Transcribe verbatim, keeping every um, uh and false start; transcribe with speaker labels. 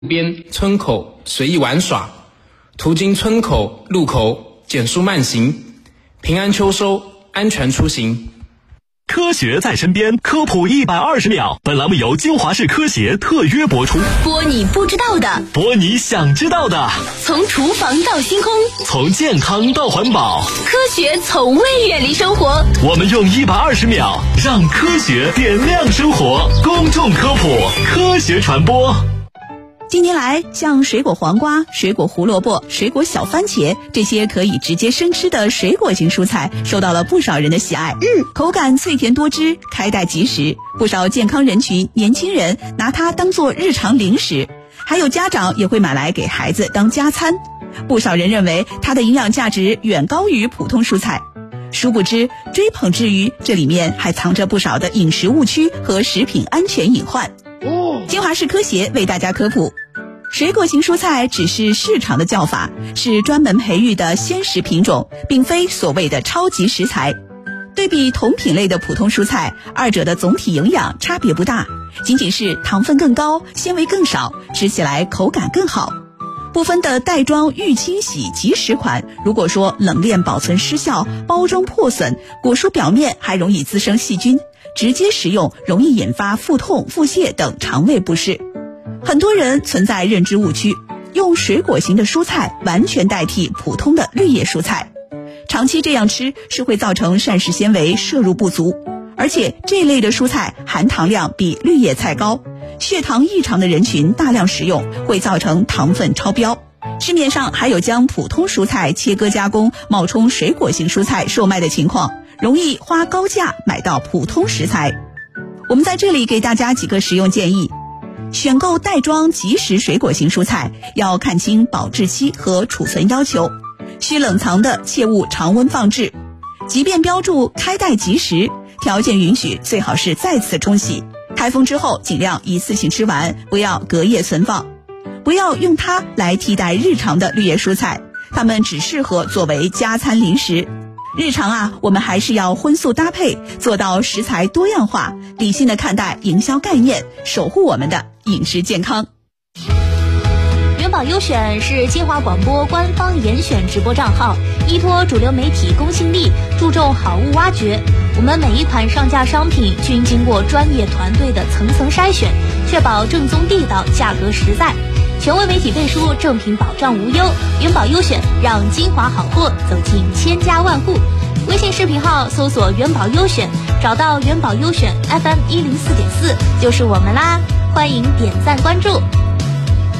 Speaker 1: 边村口随意玩耍，途经村口路口减速慢行，平安秋收，安全出行。
Speaker 2: 科学在身边，科普一百二十秒。本栏目由金华市科协特约播出。
Speaker 3: 播你不知道的，
Speaker 2: 播你想知道的。
Speaker 3: 从厨房到星空，
Speaker 2: 从健康到环保，
Speaker 3: 科学从未远离生活。
Speaker 2: 我们用一百二十秒让科学点亮生活。公众科普，科学传播。
Speaker 4: 近年来，像水果黄瓜、水果胡萝卜、水果小番茄这些可以直接生吃的水果型蔬菜受到了不少人的喜爱。嗯，口感脆甜多汁，开袋即食，不少健康人群、年轻人拿它当作日常零食，还有家长也会买来给孩子当加餐。不少人认为它的营养价值远高于普通蔬菜，殊不知追捧之余，这里面还藏着不少的饮食误区和食品安全隐患。金华市科协为大家科普，水果型蔬菜只是市场的叫法，是专门培育的鲜食品种，并非所谓的超级食材。对比同品类的普通蔬菜，二者的总体营养差别不大，仅仅是糖分更高，纤维更少，吃起来口感更好。部分的袋装预清洗即食款，如果说冷链保存失效，包装破损，果蔬表面还容易滋生细菌，直接食用容易引发腹痛、腹泻等肠胃不适。很多人存在认知误区，用水果型的蔬菜完全代替普通的绿叶蔬菜，长期这样吃是会造成膳食纤维摄入不足，而且这类的蔬菜含糖量比绿叶菜高，血糖异常的人群大量食用会造成糖分超标。市面上还有将普通蔬菜切割加工冒充水果型蔬菜售卖的情况，容易花高价买到普通食材。我们在这里给大家几个实用建议。选购袋装即食水果型蔬菜，要看清保质期和储存要求，需冷藏的切勿常温放置，即便标注开袋即食，条件允许最好是再次冲洗，开封之后尽量一次性吃完，不要隔夜存放。不要用它来替代日常的绿叶蔬菜，它们只适合作为加餐零食。日常啊，我们还是要荤素搭配，做到食材多样化，理性的看待营销概念，守护我们的饮食健康。
Speaker 3: 元宝优选是金华广播官方严选直播账号，依托主流媒体公信力，注重好物挖掘。我们每一款上架商品均经过专业团队的层层筛选，确保正宗地道，价格实在。权威媒体背书，正品保障无忧。元宝优选，让金华好货走进千家万户。微信视频号搜索元宝优选，找到元宝优选 F M 一零四点四就是我们啦，欢迎点赞关注。